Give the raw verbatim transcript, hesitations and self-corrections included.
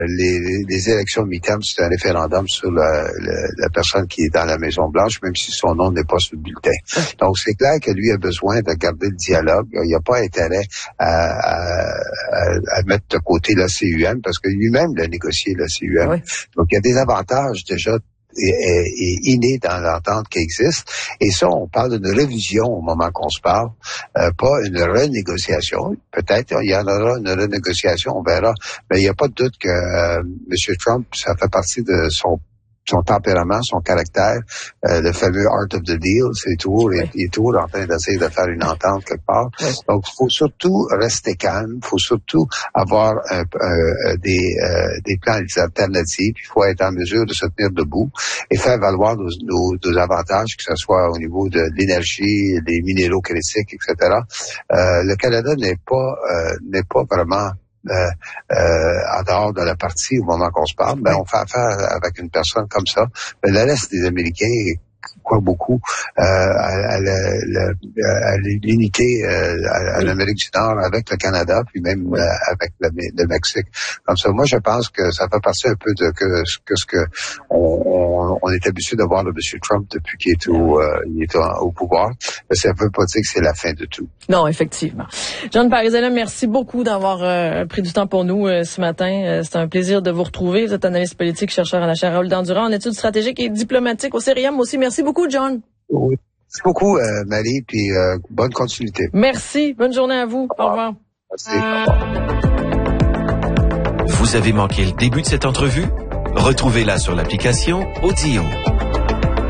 les, les élections mi-terme, c'est un référendum sur la, la, la personne qui est dans la Maison-Blanche, même si son nom n'est pas sur le bulletin. Donc, c'est clair que lui a besoin de garder le dialogue. Il n'y a pas intérêt à, à, à mettre de côté la C U M, parce que lui-même l'a négocié, la C U M. Oui. Donc, il y a des avantages déjà est, est inné dans l'entente qui existe. Et ça, on parle d'une révision au moment qu'on se parle, euh, pas une renégociation. Peut-être il y en aura une renégociation, on verra. Mais il n'y a pas de doute que euh, M. Trump, ça fait partie de son son tempérament, son caractère, euh, le fameux art of the deal, c'est toujours, oui. il, il est toujours en train d'essayer de faire une entente quelque part. Oui. Donc, il faut surtout rester calme, il faut surtout avoir un, un, des, euh, des plans alternatifs, il faut être en mesure de se tenir debout et faire valoir nos, nos, nos avantages, que ce soit au niveau de l'énergie, des minéraux critiques, et cetera. Euh, le Canada n'est pas, euh, n'est pas vraiment Euh, euh, en dehors de la partie au moment qu'on se parle, ben on fait affaire avec une personne comme ça. Mais le reste des Américains croient beaucoup euh, à, à, la, à l'unité euh, à, à oui. l'Amérique du Nord avec le Canada, puis même oui. euh, avec le, le Mexique. Comme ça, moi je pense que ça fait partie un peu de que, que ce que on, on, on est habitué de voir de M. Trump depuis qu'il est au, euh, il est au, au pouvoir. Mais ça ne veut pas dire que c'est la fin de tout. Non, effectivement. John Parizella, merci beaucoup d'avoir euh, pris du temps pour nous euh, ce matin. Euh, c'est un plaisir de vous retrouver. Vous êtes analyste politique, chercheur à la chaire Raoul-Dandurand en études stratégiques et diplomatiques au Cérium aussi. Merci beaucoup, John. Oui. Merci beaucoup, euh, Marie, puis euh, bonne continuité. Merci. Bonne journée à vous. Au revoir. Merci. Au revoir. Vous avez manqué le début de cette entrevue? Retrouvez-la sur l'application Audio.